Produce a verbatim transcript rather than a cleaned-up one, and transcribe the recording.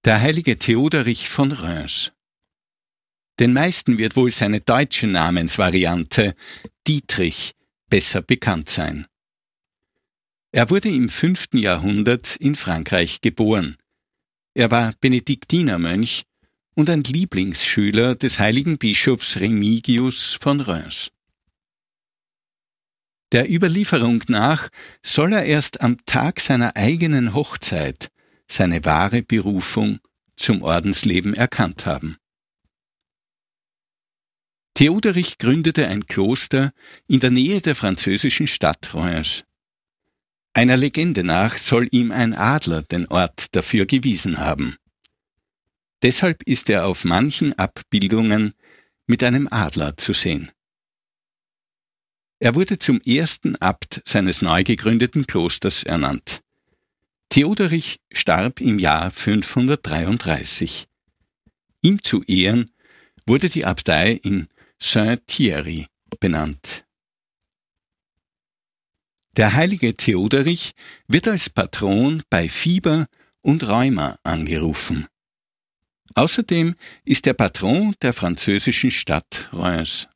Der heilige Theoderich von Reims. Den meisten wird wohl seine deutsche Namensvariante Dietrich besser bekannt sein. Er wurde im fünften Jahrhundert in Frankreich geboren. Er war Benediktinermönch und ein Lieblingsschüler des heiligen Bischofs Remigius von Reims. Der Überlieferung nach soll er erst am Tag seiner eigenen Hochzeit seine wahre Berufung zum Ordensleben erkannt haben. Theoderich gründete ein Kloster in der Nähe der französischen Stadt Reims. Einer Legende nach soll ihm ein Adler den Ort dafür gewiesen haben. Deshalb ist er auf manchen Abbildungen mit einem Adler zu sehen. Er wurde zum ersten Abt seines neu gegründeten Klosters ernannt. Theoderich starb im Jahr fünfhundertdreiunddreißig. Ihm zu Ehren wurde die Abtei in Saint-Thierry benannt. Der heilige Theoderich wird als Patron bei Fieber und Rheuma angerufen. Außerdem ist er Patron der französischen Stadt Reims.